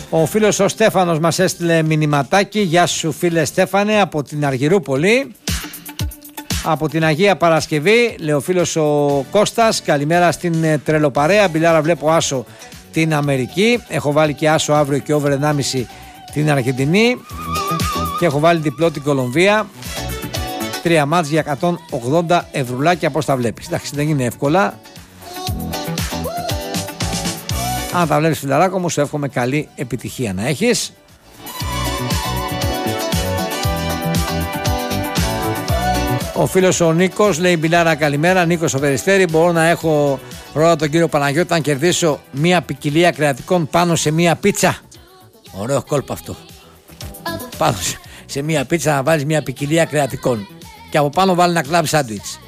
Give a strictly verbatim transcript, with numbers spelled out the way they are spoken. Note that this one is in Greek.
Ο φίλος ο Στέφανος μας έστειλε μηνυματάκι. Γεια σου φίλε Στέφανε από την Αργυρούπολη. Από την Αγία Παρασκευή, λέει ο φίλος ο Κώστας. Καλημέρα στην τρελοπαρέα. Μπιλάρα βλέπω άσο την Αμερική. Έχω βάλει και άσο αύριο και over ενάμιση την Αργεντινή. Και έχω βάλει διπλό την Κολομβία. Τρία μάτς για εκατόν ογδόντα ευρουλάκια. Πώς τα βλέπεις? Εντάξει, δεν είναι εύκολα. Αν τα βλέπεις φιλαράκο μου, σου εύχομαι καλή επιτυχία να έχεις. Ο φίλος ο Νίκος λέει Μπιλάρα καλημέρα. Νίκος ο Περιστέρη. Μπορώ να έχω ρόλα τον κύριο Παναγιώτη αν κερδίσω μία ποικιλία κρεατικών πάνω σε μία πίτσα? Ωραίο κόλπο αυτό. Πάνω σε μία πίτσα να βάλεις μία ποικιλία κρεατικών. Και από πάνω βάλει ένα κλαμπ σάντουιτς.